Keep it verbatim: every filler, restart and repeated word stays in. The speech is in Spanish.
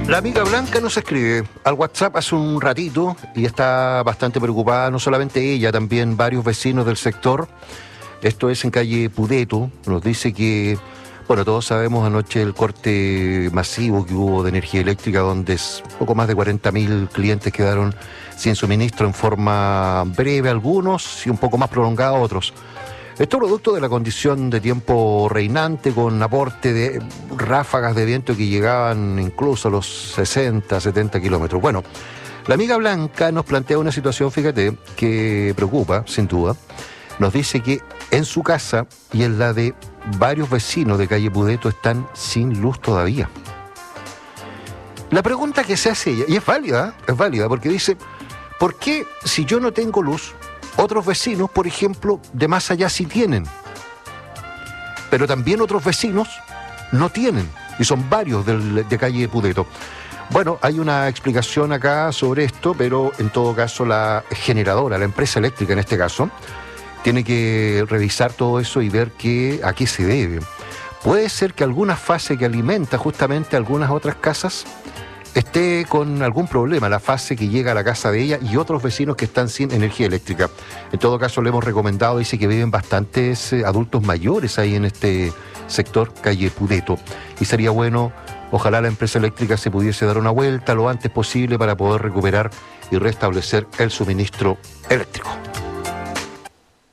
La amiga Blanca nos escribe al WhatsApp hace un ratito y está bastante preocupada, no solamente ella, también varios vecinos del sector. Esto es en calle Pudeto. Nos dice que, bueno, todos sabemos anoche el corte masivo que hubo de energía eléctrica, donde poco más de cuarenta mil clientes quedaron sin suministro en forma breve algunos y un poco más prolongada otros. Esto producto de la condición de tiempo reinante, con aporte de ráfagas de viento que llegaban incluso a los sesenta, setenta kilómetros. Bueno, la amiga Blanca nos plantea una situación, fíjate, que preocupa, sin duda. Nos dice que en su casa y en la de varios vecinos de calle Pudeto están sin luz todavía. La pregunta que se hace ella, y es válida, es válida, porque dice, ¿por qué si yo no tengo luz, otros vecinos, por ejemplo, de más allá sí tienen? Pero también otros vecinos no tienen, y son varios del, de calle Pudeto. Bueno, hay una explicación acá sobre esto, pero en todo caso la generadora, la empresa eléctrica en este caso, tiene que revisar todo eso y ver qué, a qué se debe. Puede ser que alguna fase que alimenta justamente algunas otras casas esté con algún problema, la fase que llega a la casa de ella y otros vecinos que están sin energía eléctrica. En todo caso, le hemos recomendado, dice que viven bastantes eh, adultos mayores ahí en este sector, calle Pudeto. Y sería bueno, ojalá la empresa eléctrica se pudiese dar una vuelta lo antes posible para poder recuperar y restablecer el suministro eléctrico.